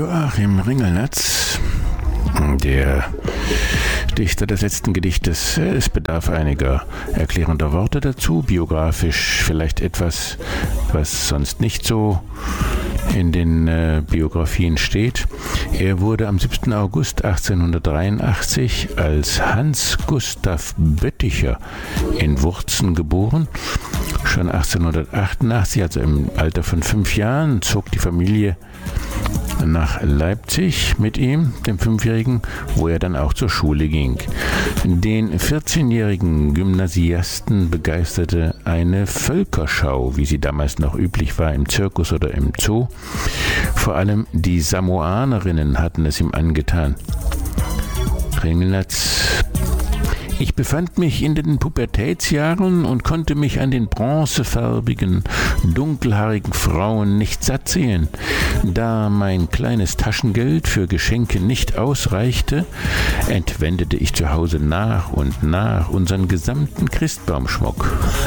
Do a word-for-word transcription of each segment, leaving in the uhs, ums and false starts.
Joachim Ringelnatz, der Dichter des letzten Gedichtes. Es bedarf einiger erklärender Worte dazu, biografisch vielleicht etwas, was sonst nicht so in den äh, Biografien steht. Er wurde am siebten August achtzehnhundertdreiundachtzig als Hans Gustav Bötticher in Wurzen geboren. Schon achtzehnhundertachtundachtzig, also im Alter von fünf Jahren, zog die Familie nach Leipzig mit ihm, dem Fünfjährigen, wo er dann auch zur Schule ging. Den vierzehnjährigen Gymnasiasten begeisterte eine Völkerschau, wie sie damals noch üblich war, im Zirkus oder im Zoo. Vor allem die Samoanerinnen hatten es ihm angetan. Ringelnatz: Ich befand mich in den Pubertätsjahren und konnte mich an den bronzefarbigen, dunkelhaarigen Frauen nicht satt sehen. Da mein kleines Taschengeld für Geschenke nicht ausreichte, entwendete ich zu Hause nach und nach unseren gesamten Christbaumschmuck.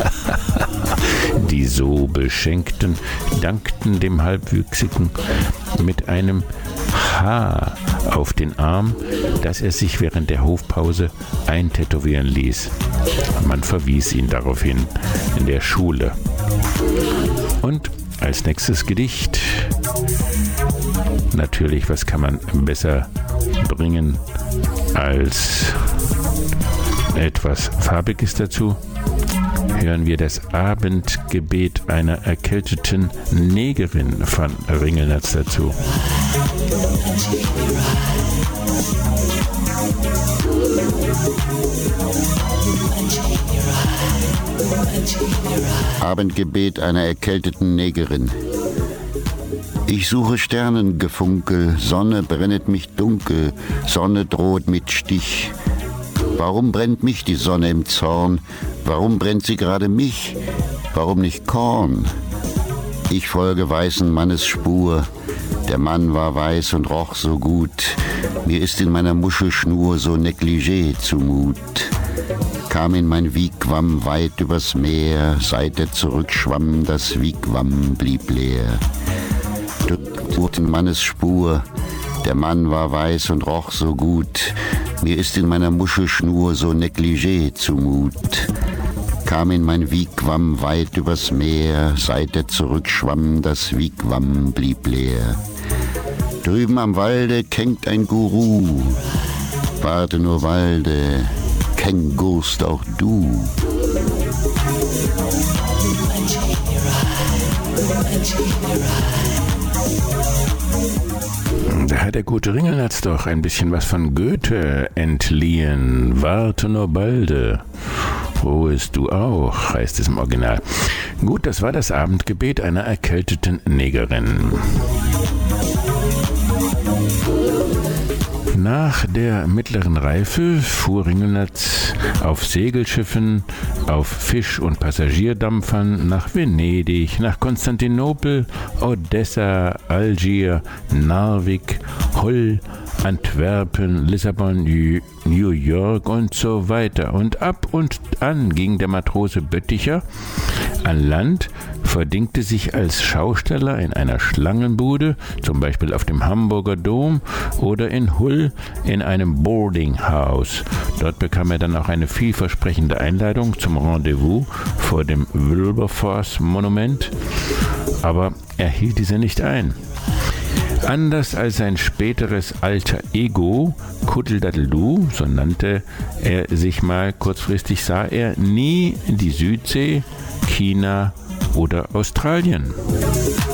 Die so Beschenkten dankten dem Halbwüchsigen mit einem Haar auf den Arm, dass er sich während der Hofpause eintätowieren ließ. Man verwies ihn daraufhin in der Schule. Und als nächstes Gedicht, natürlich, was kann man besser bringen als etwas Farbiges dazu? Hören wir das Abendgebet einer erkälteten Negerin von Ringelnatz dazu. Abendgebet einer erkälteten Negerin. Ich suche Sternengefunkel, Sonne brennet mich dunkel, Sonne droht mit Stich. Warum brennt mich die Sonne im Zorn? Warum brennt sie gerade mich? Warum nicht Korn? Ich folge weißen Mannes Spur. Der Mann war weiß und roch so gut. Mir ist in meiner Muschelschnur so negligé zumut. Kam in mein Wigwam weit übers Meer. Seit er zurückschwamm, das Wigwam blieb leer. Durch den Mannes Spur. Der Mann war weiß und roch so gut. Mir ist in meiner Muschelschnur so negligé zumut. Kam in mein Wigwam weit übers Meer. Seit er zurückschwamm, das Wigwam blieb leer. Drüben am Walde kenkt ein Guru. Warte nur, Walde, kängurst auch du. Da hat der gute Ringelnatz doch ein bisschen was von Goethe entliehen. Warte nur balde, ruhest du auch, heißt es im Original. Gut, das war das Abendgebet einer erkälteten Negerin. Nach der mittleren Reife fuhr Ringelnatz auf Segelschiffen, auf Fisch- und Passagierdampfern nach Venedig, nach Konstantinopel, Odessa, Algier, Narvik, Hull, Antwerpen, Lissabon, New York und so weiter. Und ab und an ging der Matrose Bötticher an Land, verdingte sich als Schausteller in einer Schlangenbude, zum Beispiel auf dem Hamburger Dom oder in Hull in einem Boarding House. Dort bekam er dann auch eine vielversprechende Einladung zum Rendezvous vor dem Wilberforce-Monument, aber er hielt diese nicht ein. Anders als sein späteres alter Ego, Kuddeldaddeldu, so nannte er sich mal kurzfristig, sah er nie die Südsee, China oder Australien.